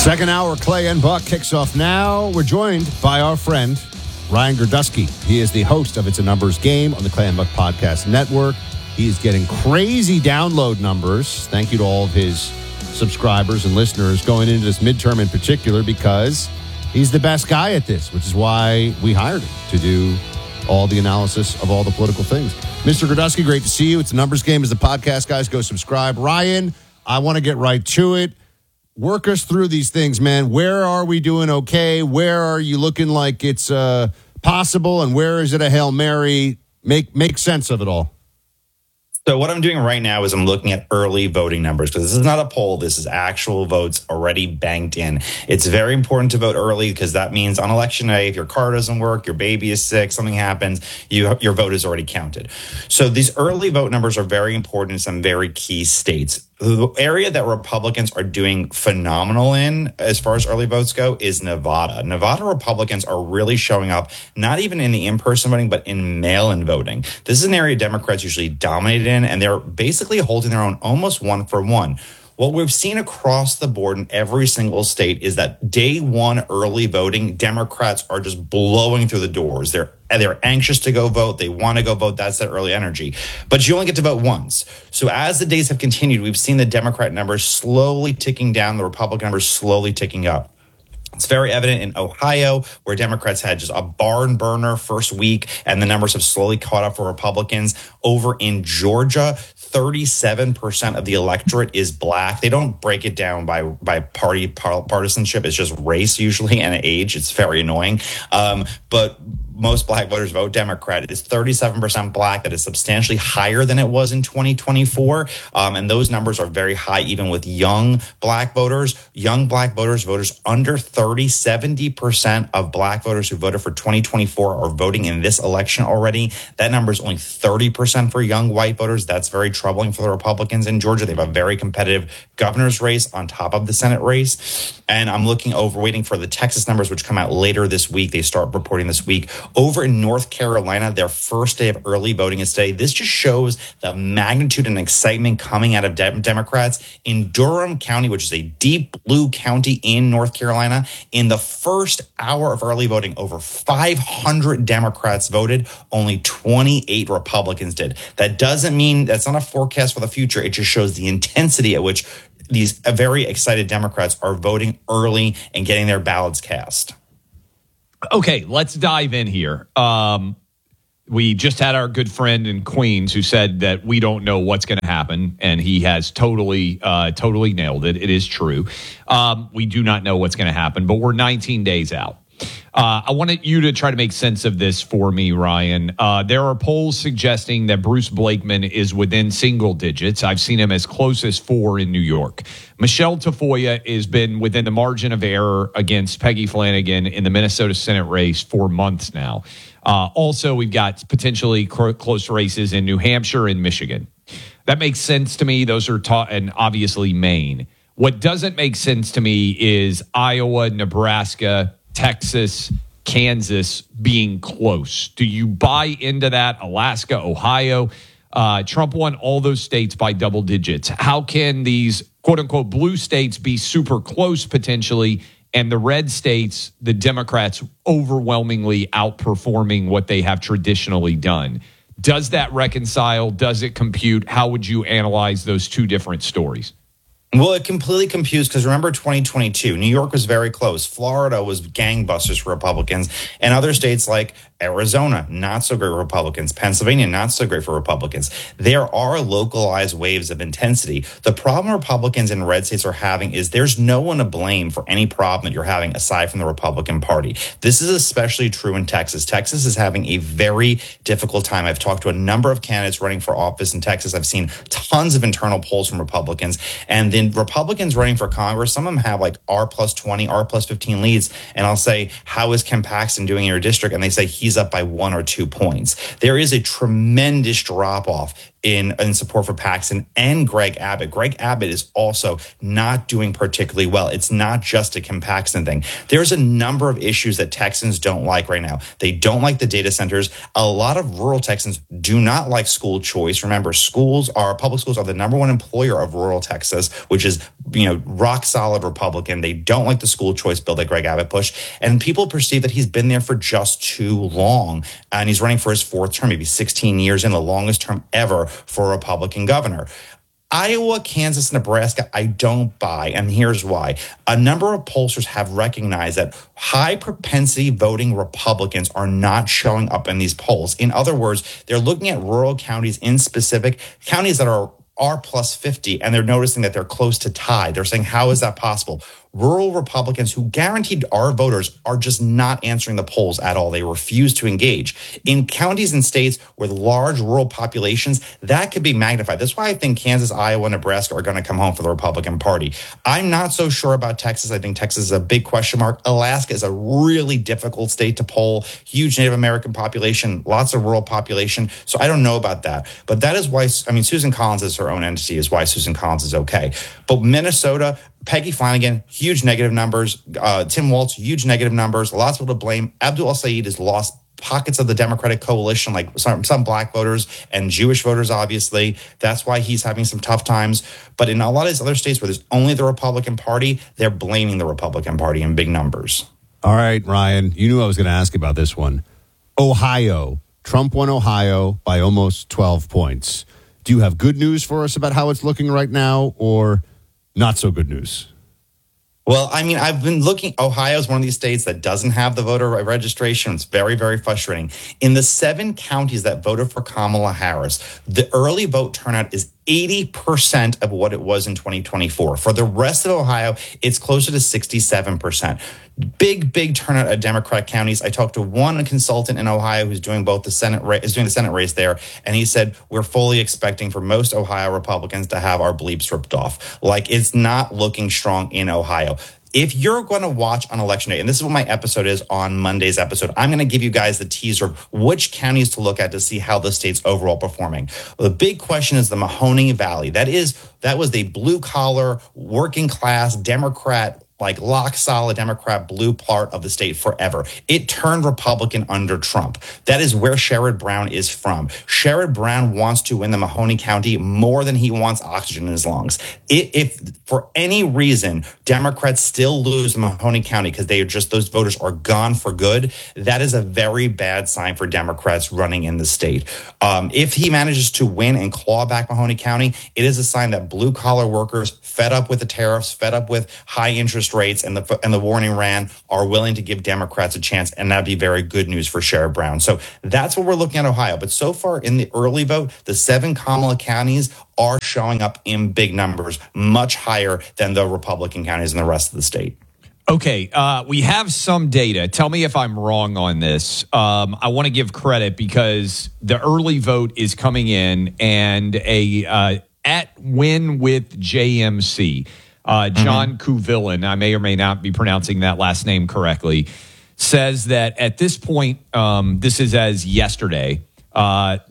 Second hour, Clay and Buck kicks off now. We're joined by our friend, Ryan Girdusky. He is the host of It's a Numbers Game on the Clay and Buck Podcast Network. He is getting crazy download numbers. Thank you to all of his subscribers and listeners going into this midterm in particular, because he's the best guy at this, which is why we hired him to do all the analysis of all the political things. Mr. Girdusky, great to see you. It's a Numbers Game as the podcast, guys. Go subscribe. Ryan, I want to get right to it. Work us through these things, man. Where are we doing okay? Where are you looking like it's possible? And where is it a Hail Mary? Make sense of it all. So what I'm doing right now is I'm looking at early voting numbers, because this is not a poll. This is actual votes already banked in. It's very important to vote early, because that means on election day, if your car doesn't work, your baby is sick, something happens, your vote is already counted. So these early vote numbers are very important in some very key states. The area that Republicans are doing phenomenal in, as far as early votes go, is Nevada. Nevada Republicans are really showing up, not even in the in-person voting, but in mail-in voting. This is an area Democrats usually dominated in, and they're basically holding their own almost one for one. What we've seen across the board in every single state is that day one early voting, Democrats are just blowing through the doors. They're anxious to go vote. They want to go vote. That's their early energy. But you only get to vote once. So as the days have continued, we've seen the Democrat numbers slowly ticking down, the Republican numbers slowly ticking up. It's very evident in Ohio, where Democrats had just a barn burner first week, and the numbers have slowly caught up for Republicans. Over in Georgia, 37% of the electorate is black. They don't break it down by partisanship. It's just race usually and age. It's very annoying. But most black voters vote Democrat. It is 37% black. That is substantially higher than it was in 2024. And those numbers are very high, even with young black voters. Young black voters under 30, 70% of black voters who voted for 2024 are voting in this election already. That number is only 30% for young white voters. That's very troubling for the Republicans in Georgia. They have a very competitive governor's race on top of the Senate race. And I'm waiting for the Texas numbers, which come out later this week. They start reporting this week. Over in North Carolina, their first day of early voting is today. This just shows the magnitude and excitement coming out of Democrats. In Durham County, which is a deep blue county in North Carolina, in the first hour of early voting, over 500 Democrats voted. Only 28 Republicans did. That doesn't mean that's not a forecast for the future. It just shows the intensity at which these very excited Democrats are voting early and getting their ballots cast. Okay, let's dive in here. We just had our good friend in Queens who said that we don't know what's going to happen, and he has totally nailed it. It is true. We do not know what's going to happen, but we're 19 days out. I wanted you to try to make sense of this for me, Ryan. There are polls suggesting that Bruce Blakeman is within single digits. I've seen him as close as 4 in New York. Michelle Tafoya has been within the margin of error against Peggy Flanagan in the Minnesota Senate race for months now. Also, we've got potentially close races in New Hampshire and Michigan. That makes sense to me. Those are and obviously Maine. What doesn't make sense to me is Iowa, Nebraska, Texas, Kansas being close. Do you buy into that? Alaska, Ohio. Trump won all those states by double digits. How can these quote-unquote blue states be super close potentially, and the red states, the Democrats overwhelmingly outperforming what they have traditionally done? Does that reconcile? Does it compute? How would you analyze those two different stories? Well, it completely confused, because remember 2022, New York was very close. Florida was gangbusters for Republicans, and other states like Arizona, not so great for Republicans. Pennsylvania, not so great for Republicans. There are localized waves of intensity. The problem Republicans in red states are having is there's no one to blame for any problem that you're having aside from the Republican Party. This is especially true in Texas. Texas is having a very difficult time. I've talked to a number of candidates running for office in Texas. I've seen tons of internal polls from Republicans, and then Republicans running for Congress, some of them have like R plus 20, R plus 15 leads. And I'll say, how is Ken Paxton doing in your district? And they say he's up by 1 or 2 points. There is a tremendous drop off in support for Paxton and Greg Abbott. Greg Abbott is also not doing particularly well. It's not just a Kim Paxton thing. There's a number of issues that Texans don't like right now. They don't like the data centers. A lot of rural Texans do not like school choice. Remember, public schools are the number one employer of rural Texas, which is, rock solid Republican. They don't like the school choice bill that Greg Abbott pushed. And people perceive that he's been there for just too long. And he's running for his fourth term, maybe 16 years in, the longest term ever for a Republican governor. Iowa, Kansas, Nebraska, I don't buy, and here's why. A number of pollsters have recognized that high propensity voting Republicans are not showing up in these polls. In other words, they're looking at rural counties, in specific counties that are R plus 50, and they're noticing that they're close to tie. They're saying, how is that possible? Rural Republicans who guaranteed are voters are just not answering the polls at all. They refuse to engage. In counties and states with large rural populations, that could be magnified. That's why I think Kansas, Iowa, Nebraska are going to come home for the Republican Party. I'm not so sure about Texas. I think Texas is a big question mark. Alaska is a really difficult state to poll. Huge Native American population, lots of rural population. So I don't know about that. But that is why, Susan Collins is her own entity, is why Susan Collins is okay. But Minnesota, Peggy Flanagan, huge negative numbers. Tim Walz, huge negative numbers. Lots of people to blame. Abdul El-Sayed has lost pockets of the Democratic coalition, like some black voters and Jewish voters, obviously. That's why he's having some tough times. But in a lot of these other states where there's only the Republican Party, they're blaming the Republican Party in big numbers. All right, Ryan, you knew I was going to ask about this one. Ohio. Trump won Ohio by almost 12 points. Do you have good news for us about how it's looking right now, or not so good news? Well, I've been looking. Ohio is one of these states that doesn't have the voter registration. It's very, very frustrating. In the 7 counties that voted for Kamala Harris, the early vote turnout is 80% of what it was in 2024. For the rest of Ohio, it's closer to 67%. Big turnout at Democratic counties. I talked to one consultant in Ohio who's doing both the Senate race there, and he said we're fully expecting for most Ohio Republicans to have our bleeps ripped off. Like, it's not looking strong in Ohio. If you're going to watch on Election Day, and this is what my episode is on Monday's episode, I'm going to give you guys the teaser of which counties to look at to see how the state's overall performing. The big question is the Mahoning Valley. That was the blue-collar, working-class Democrat, like lock-solid Democrat blue part of the state forever. It turned Republican under Trump. That is where Sherrod Brown is from. Sherrod Brown wants to win the Mahoning County more than he wants oxygen in his lungs. If for any reason Democrats still lose Mahoning County because those voters are gone for good, that is a very bad sign for Democrats running in the state. If he manages to win and claw back Mahoning County, it is a sign that blue-collar workers, fed up with the tariffs, fed up with high interest rates and the war in Iran, are willing to give Democrats a chance, and that'd be very good news for Sherrod Brown. So that's what we're looking at Ohio. But so far in the early vote, the 7 Kamala counties are showing up in big numbers, much higher than the Republican counties in the rest of the state. Okay, we have some data. Tell me if I'm wrong on this. I want to give credit because the early vote is coming in, and at Win with JMC, John Kuvilin, I may or may not be pronouncing that last name correctly, says that at this point, this is as yesterday, that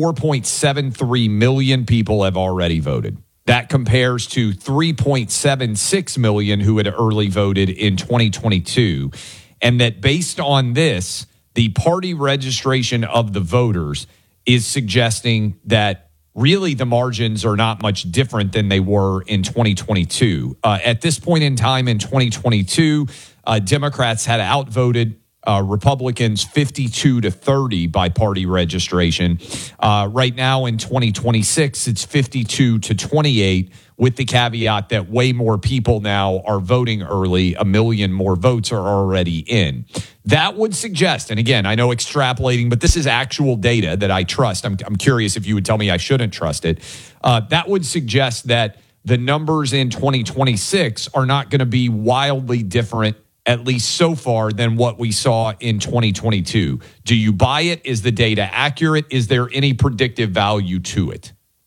4.73 million people have already voted. That compares to 3.76 million who had early voted in 2022. And that based on this, the party registration of the voters is suggesting that really the margins are not much different than they were in 2022. At this point in time in 2022, Democrats had outvoted Republicans 52-30 by party registration. Right now in 2026, it's 52-28, with the caveat that way more people now are voting early. 1 million more votes are already in. That would suggest, and again, I know extrapolating, but this is actual data that I trust. I'm curious if you would tell me I shouldn't trust it. That would suggest that the numbers in 2026 are not going to be wildly different, at least so far, than what we saw in 2022. Do you buy it? Is the data accurate? Is there any predictive value to it?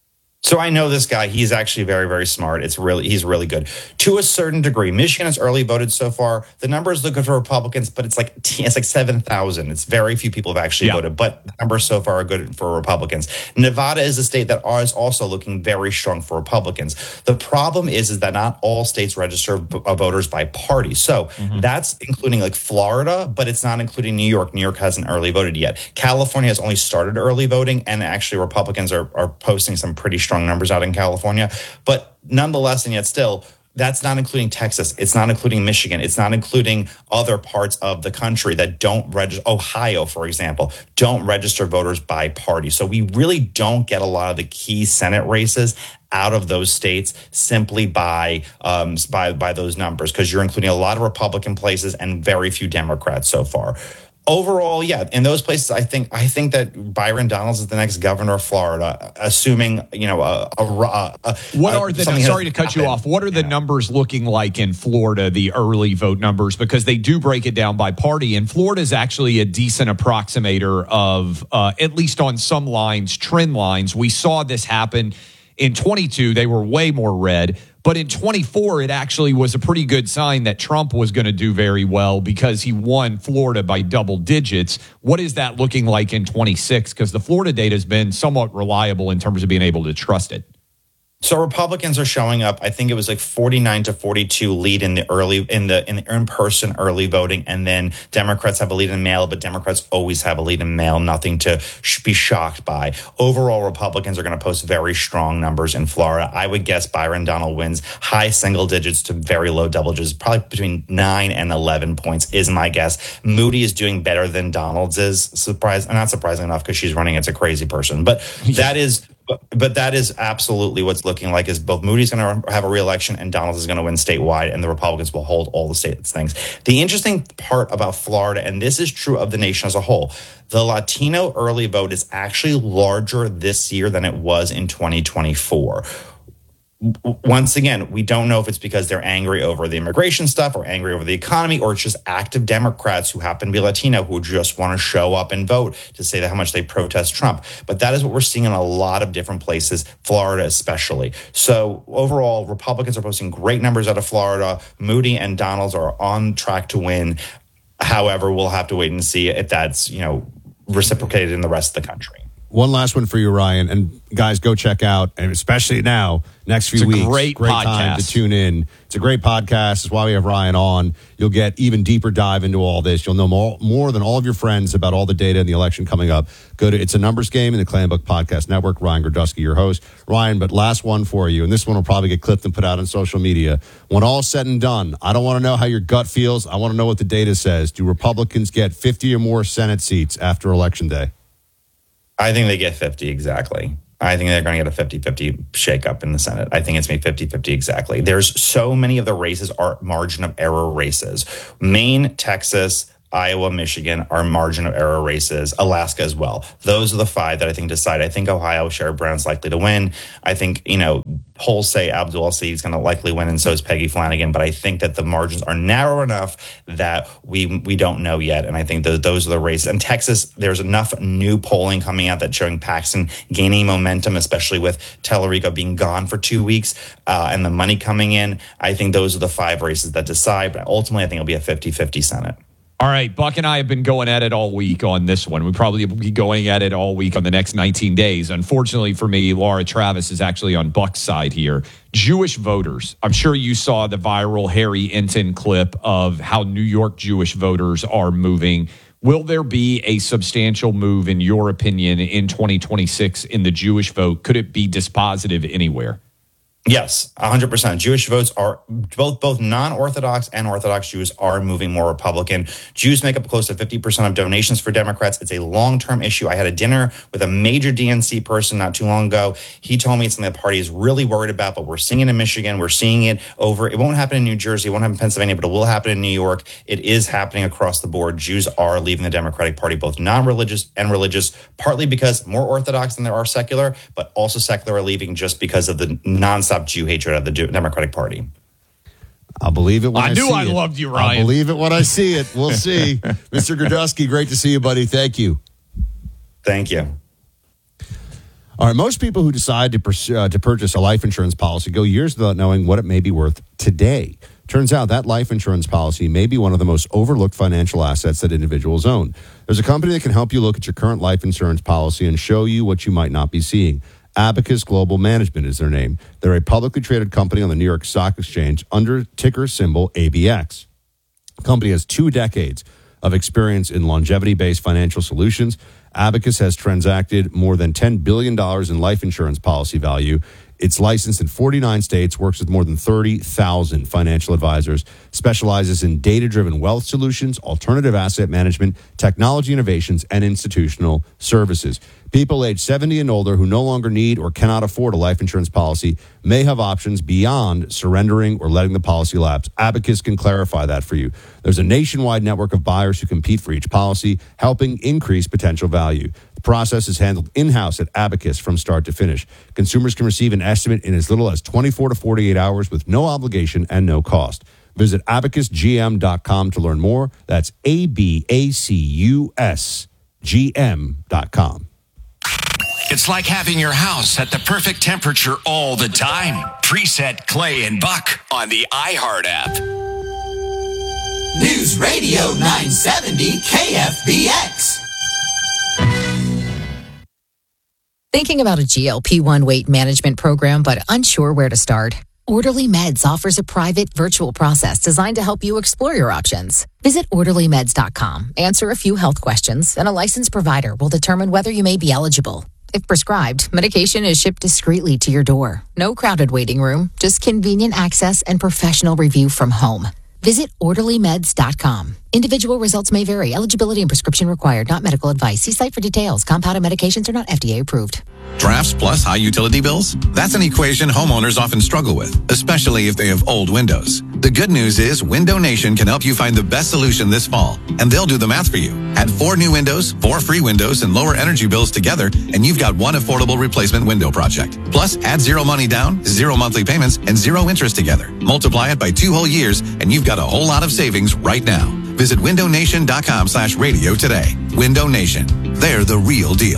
So I know this guy. He's actually very, very smart. He's really good to a certain degree. Michigan has early voted so far. The numbers look good for Republicans, but it's like 7,000. It's very few people have actually voted, but the numbers so far are good for Republicans. Nevada is a state that is also looking very strong for Republicans. The problem is that not all states register voters by party. So that's including like Florida, but it's not including New York. New York hasn't early voted yet. California has only started early voting, and actually Republicans are posting some pretty strong numbers out in California, but nonetheless, and yet still, that's not including Texas. It's not including Michigan. It's not including other parts of the country that don't register. Ohio, for example, don't register voters by party. So we really don't get a lot of the key Senate races out of those states simply by those numbers, because you're including a lot of Republican places and very few Democrats so far. Overall, yeah, in those places, I think that Byron Donalds is the next governor of Florida, assuming sorry to cut you off. What are the numbers looking like in Florida? The early vote numbers, because they do break it down by party, and Florida is actually a decent approximator of at least on some lines, trend lines. We saw this happen in 22. They were way more red. But in 24, it actually was a pretty good sign that Trump was going to do very well because he won Florida by double digits. What is that looking like in 26? Because the Florida data has been somewhat reliable in terms of being able to trust it. So Republicans are showing up. I think it was like 49-42 lead in the in-person early voting, and then Democrats have a lead in mail, but Democrats always have a lead in mail. Nothing to be shocked by. Overall, Republicans are going to post very strong numbers in Florida. I would guess Byron Donald wins high single digits to very low double digits, probably between 9 and 11 points is my guess. Moody is doing better than Donalds is. Not surprising enough because she's running. It's a crazy person, but that is. But that is absolutely what's looking like, is both Moody's going to have a re-election and Donalds is going to win statewide, and the Republicans will hold all the state things. The interesting part about Florida, and this is true of the nation as a whole, the Latino early vote is actually larger this year than it was in 2024. Once again, we don't know if it's because they're angry over the immigration stuff or angry over the economy, or it's just active Democrats who happen to be Latino who just want to show up and vote to say that how much they protest Trump. But that is what we're seeing in a lot of different places, Florida especially. So overall, Republicans are posting great numbers out of Florida. Moody and Donalds are on track to win. However, we'll have to wait and see if that's, reciprocated in the rest of the country. One last one for you, Ryan. And guys, go check out, and especially now, next few weeks, great time to tune in. It's a great podcast. It's why we have Ryan on. You'll get even deeper dive into all this. You'll know more than all of your friends about all the data in the election coming up. Go to It's a Numbers Game in the Clam Book Podcast Network. Ryan Gerdusky, your host. Ryan, but last one for you, and this one will probably get clipped and put out on social media. When all's said and done, I don't want to know how your gut feels. I want to know what the data says. Do Republicans get 50 or more Senate seats after Election Day? I think they get 50 exactly. I think they're going to get a 50-50 shakeup in the Senate. I think it's made 50-50 exactly. There's so many of the races are margin of error races. Maine, Texas, Iowa, Michigan are margin of error races. Alaska as well. Those are the 5 that I think decide. I think Ohio, Sherrod Brown's likely to win. I think, polls say Abdul El-Sayed is going to likely win, and so is Peggy Flanagan. But I think that the margins are narrow enough that we don't know yet. And I think that those are the races. And Texas, there's enough new polling coming out that's showing Paxton gaining momentum, especially with Tellerico being gone for 2 weeks and the money coming in. I think those are the 5 races that decide. But ultimately, I think it'll be a 50-50 Senate. All right, Buck and I have been going at it all week on this one. We probably will be going at it all week on the next 19 days. Unfortunately for me, Laura Travis is actually on Buck's side here. Jewish voters. I'm sure you saw the viral Harry Enton clip of how New York Jewish voters are moving. Will there be a substantial move, in your opinion, in 2026 in the Jewish vote? Could it be dispositive anywhere? Yes, 100%. Jewish votes are both non-Orthodox and Orthodox Jews are moving more Republican. Jews make up close to 50% of donations for Democrats. It's a long-term issue. I had a dinner with a major DNC person not too long ago. He told me it's something the party is really worried about, but we're seeing it in Michigan. We're seeing it it won't happen in New Jersey. It won't happen in Pennsylvania, but it will happen in New York. It is happening across the board. Jews are leaving the Democratic Party, both non-religious and religious, partly because more Orthodox than there are secular, but also secular are leaving just because of the nonstop Jew hatred of the Democratic Party. I'll believe it when I see it. I knew I loved you, Ryan. I'll believe it when I see it. We'll see. Mr. Gerdusky, great to see you, buddy. Thank you. Thank you. All right, most people who decide to purchase a life insurance policy go years without knowing what it may be worth today. Turns out that life insurance policy may be one of the most overlooked financial assets that individuals own. There's a company that can help you look at your current life insurance policy and show you what you might not be seeing. Abacus Global Management is their name. They're a publicly traded company on the New York Stock Exchange under ticker symbol ABX. The company has 2 decades of experience in longevity-based financial solutions. Abacus has transacted more than $10 billion in life insurance policy value. It's licensed in 49 states, works with more than 30,000 financial advisors, specializes in data-driven wealth solutions, alternative asset management, technology innovations, and institutional services. People age 70 and older who no longer need or cannot afford a life insurance policy may have options beyond surrendering or letting the policy lapse. Abacus can clarify that for you. There's a nationwide network of buyers who compete for each policy, helping increase potential value. The process is handled in-house at Abacus from start to finish. Consumers can receive an estimate in as little as 24 to 48 hours with no obligation and no cost. Visit abacusgm.com to learn more. That's ABACUSGM.com. It's like having your house at the perfect temperature all the time. Preset Clay and Buck on the iHeart app. News Radio 970 KFBX. Thinking about a GLP-1 weight management program but unsure where to start? Orderly Meds offers a private virtual process designed to help you explore your options. Visit orderlymeds.com, answer a few health questions, and a licensed provider will determine whether you may be eligible. If prescribed, medication is shipped discreetly to your door. No crowded waiting room, just convenient access and professional review from home. Visit orderlymeds.com. Individual results may vary. Eligibility and prescription required, not medical advice. See site for details. Compounded medications are not FDA approved. Drafts plus high utility bills? That's an equation homeowners often struggle with, especially if they have old windows. The good news is Window Nation can help you find the best solution this fall, and they'll do the math for you. Add 4 new windows, 4 free windows, and lower energy bills together, and you've got one affordable replacement window project. Plus, add 0 money down, 0 monthly payments, and 0 interest together. Multiply it by 2 whole years, and you've got a whole lot of savings right now. Visit windownation.com/radio today. Window Nation. They're the real deal.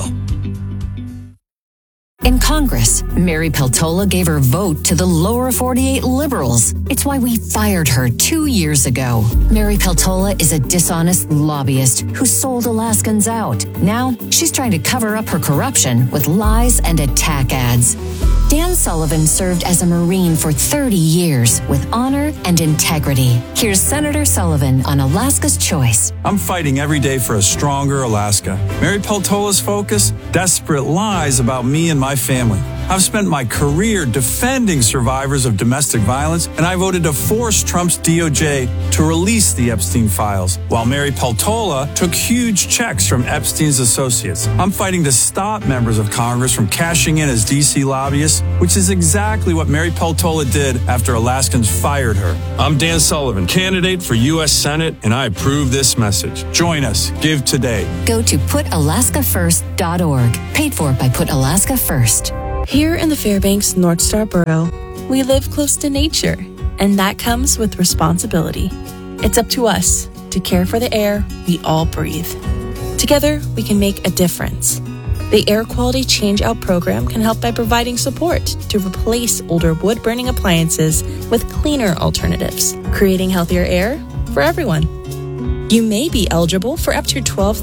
In Congress, Mary Peltola gave her vote to the lower 48 liberals. It's why we fired her 2 years ago. Mary Peltola is a dishonest lobbyist who sold Alaskans out. Now, she's trying to cover up her corruption with lies and attack ads. Dan Sullivan served as a Marine for 30 years with honor and integrity. Here's Senator Sullivan on Alaska's Choice. I'm fighting every day for a stronger Alaska. Mary Peltola's focus? Desperate lies about me and my family. I've spent my career defending survivors of domestic violence, and I voted to force Trump's DOJ to release the Epstein files, while Mary Peltola took huge checks from Epstein's associates. I'm fighting to stop members of Congress from cashing in as D.C. lobbyists, which is exactly what Mary Peltola did after Alaskans fired her. I'm Dan Sullivan, candidate for U.S. Senate, and I approve this message. Join us. Give today. Go to PutAlaskaFirst.org. Paid for by Put Alaska First. Here in the Fairbanks North Star Borough, we live close to nature, and that comes with responsibility. It's up to us to care for the air we all breathe. Together, we can make a difference. The Air Quality Change-Out program can help by providing support to replace older wood-burning appliances with cleaner alternatives, creating healthier air for everyone. You may be eligible for up to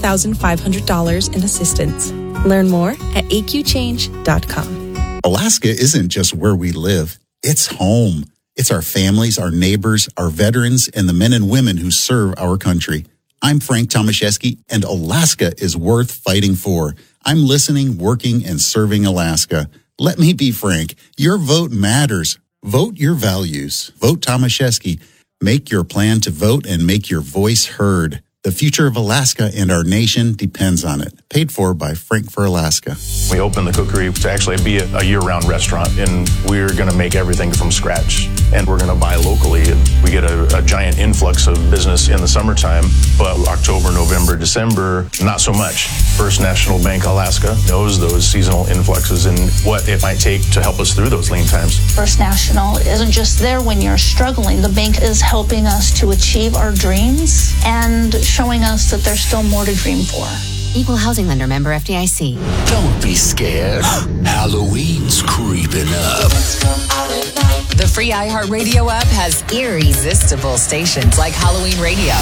$12,500 in assistance. Learn more at aqchange.com. Alaska isn't just where we live. It's home. It's our families, our neighbors, our veterans, and the men and women who serve our country. I'm Frank Tomaszewski, and Alaska is worth fighting for. I'm listening, working, and serving Alaska. Let me be frank. Your vote matters. Vote your values. Vote Tomaszewski. Make your plan to vote and make your voice heard. The future of Alaska and our nation depends on it. Paid for by Frank for Alaska. We opened the cookery to actually be a year-round restaurant, and we're going to make everything from scratch. And we're going to buy locally. And we get a giant influx of business in the summertime, but October, November, December, not so much. First National Bank Alaska knows those seasonal influxes and what it might take to help us through those lean times. First National isn't just there when you're struggling. The bank is helping us to achieve our dreams and showing us that there's still more to dream for. Equal housing lender, member FDIC. Don't be scared. Halloween's creeping up. The free iHeartRadio app has irresistible stations like Halloween Radio.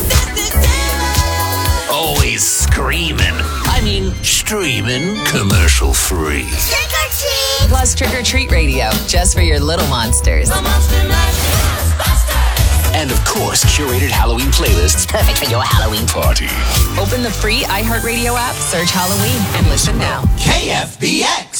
Always screaming. I mean, streaming commercial free. Plus Trick or Treat Radio, just for your little monsters. And of course, curated Halloween playlists perfect for your Halloween party. Open the free iHeartRadio app, search Halloween, and listen now. KFBX.